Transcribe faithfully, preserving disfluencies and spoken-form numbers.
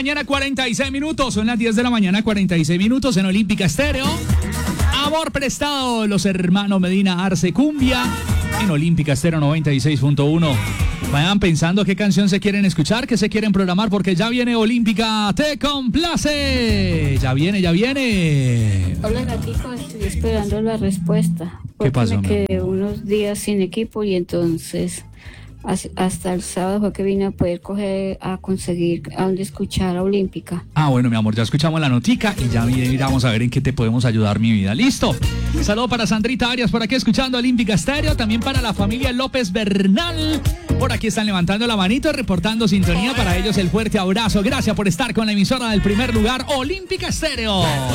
mañana, cuarenta y seis minutos. Son las diez de la mañana, cuarenta y seis minutos en Olímpica Estéreo. Amor prestado, los hermanos Medina Arce Cumbia en Olímpica Estéreo noventa y seis punto uno. Vayan pensando qué canción se quieren escuchar, qué se quieren programar, porque ya viene Olímpica Te Complace. Ya viene, ya viene. Hola, gatico, estoy esperando la respuesta. ¿Qué pasó? Me quedé unos días sin equipo y entonces hasta el sábado fue que vine a poder coger, a conseguir a dónde escuchar a Olímpica. Ah, bueno, mi amor, ya escuchamos la notica y ya miramos a ver en qué te podemos ayudar, mi vida. ¿Listo? Un saludo para Sandrita Arias por aquí escuchando Olímpica Estéreo. También para la familia López Bernal. Por aquí están levantando la manito, reportando sintonía. Para ellos el fuerte abrazo. Gracias por estar con la emisora del primer lugar, Olímpica Estéreo.